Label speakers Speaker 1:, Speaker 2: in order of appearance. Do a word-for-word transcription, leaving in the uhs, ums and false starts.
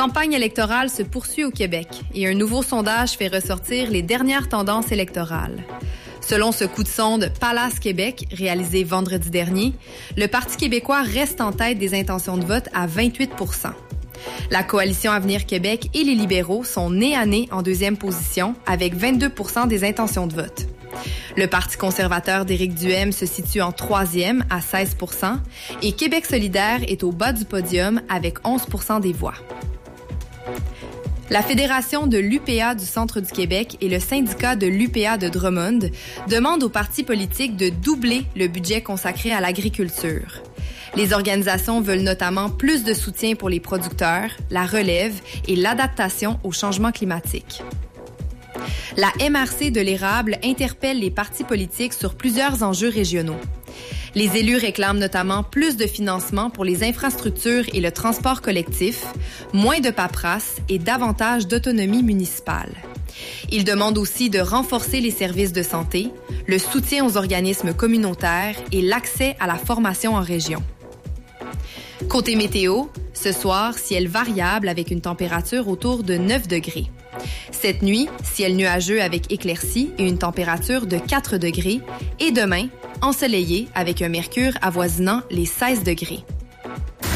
Speaker 1: campagne électorale se poursuit au Québec et un nouveau sondage fait ressortir les dernières tendances électorales. Selon ce coup de sonde Palace Québec, réalisé vendredi dernier, le Parti québécois reste en tête des intentions de vote à vingt-huit pour cent. La Coalition Avenir Québec et les libéraux sont nez à nez en deuxième position avec vingt-deux pour cent des intentions de vote. Le Parti conservateur d'Éric Duhaime se situe en troisième à seize pour cent et Québec solidaire est au bas du podium avec onze pour cent des voix. La Fédération de l'U P A du Centre du Québec et le syndicat de l'U P A de Drummond demandent aux partis politiques de doubler le budget consacré à l'agriculture. Les organisations veulent notamment plus de soutien pour les producteurs, la relève et l'adaptation au changement climatique. La M R C de l'érable interpelle les partis politiques sur plusieurs enjeux régionaux. Les élus réclament notamment plus de financement pour les infrastructures et le transport collectif, moins de paperasse et davantage d'autonomie municipale. Ils demandent aussi de renforcer les services de santé, le soutien aux organismes communautaires et l'accès à la formation en région. Côté météo, ce soir, ciel variable avec une température autour de neuf degrés. Cette nuit, ciel nuageux avec éclaircies et une température de quatre degrés. Et demain, ensoleillé avec un mercure avoisinant les seize degrés.